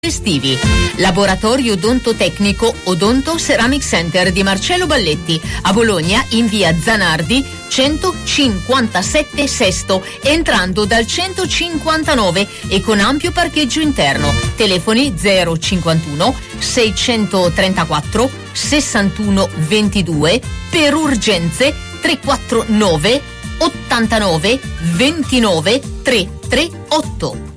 estivi. Laboratorio odontotecnico Odonto Ceramic Center di Marcello Balletti, a Bologna in via Zanardi 157 Sesto, entrando dal 159 e con ampio parcheggio interno. Telefoni 051 634 61 22, per urgenze 349 89 29 338.